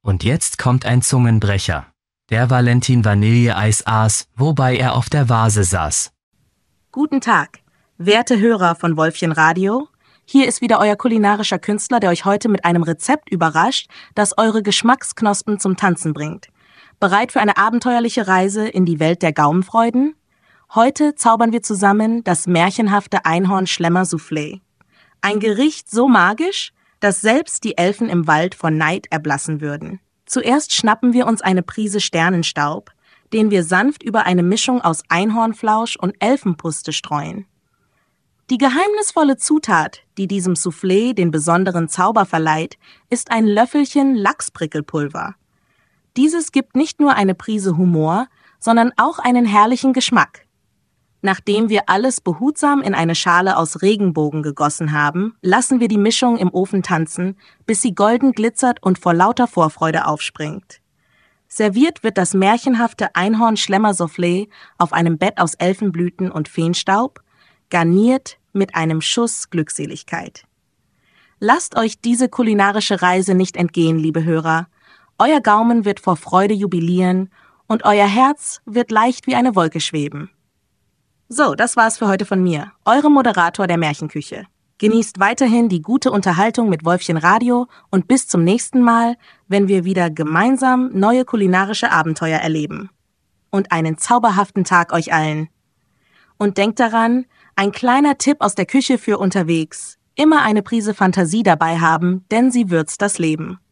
Und jetzt kommt ein Zungenbrecher. Der Valentin Vanilleeis aß, wobei er auf der Vase saß. Guten Tag, werte Hörer von Wolfchen Radio. Hier ist wieder euer kulinarischer Künstler, der euch heute mit einem Rezept überrascht, das eure Geschmacksknospen zum Tanzen bringt. Bereit für eine abenteuerliche Reise in die Welt der Gaumenfreuden? Heute zaubern wir zusammen das märchenhafte Einhorn-Schlemmer-Soufflé. Ein Gericht so magisch, dass selbst die Elfen im Wald vor Neid erblassen würden. Zuerst schnappen wir uns eine Prise Sternenstaub, den wir sanft über eine Mischung aus Einhornflausch und Elfenpuste streuen. Die geheimnisvolle Zutat, die diesem Soufflé den besonderen Zauber verleiht, ist ein Löffelchen Lachsprickelpulver. Dieses gibt nicht nur eine Prise Humor, sondern auch einen herrlichen Geschmack. Nachdem wir alles behutsam in eine Schale aus Regenbogen gegossen haben, lassen wir die Mischung im Ofen tanzen, bis sie golden glitzert und vor lauter Vorfreude aufspringt. Serviert wird das märchenhafte Einhorn-Schlemmer-Soufflé auf einem Bett aus Elfenblüten und Feenstaub, garniert mit einem Schuss Glückseligkeit. Lasst euch diese kulinarische Reise nicht entgehen, liebe Hörer. Euer Gaumen wird vor Freude jubilieren und euer Herz wird leicht wie eine Wolke schweben. So, das war's für heute von mir, eurem Moderator der Märchenküche. Genießt weiterhin die gute Unterhaltung mit Wolfchen Radio und bis zum nächsten Mal, wenn wir wieder gemeinsam neue kulinarische Abenteuer erleben. Und einen zauberhaften Tag euch allen. Und denkt daran, ein kleiner Tipp aus der Küche für unterwegs. Immer eine Prise Fantasie dabei haben, denn sie würzt das Leben.